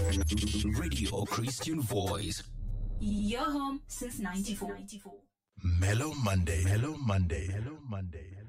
Radio Christian Voice. Your home since 94. Mellow Monday. Hello Monday. Hello Monday.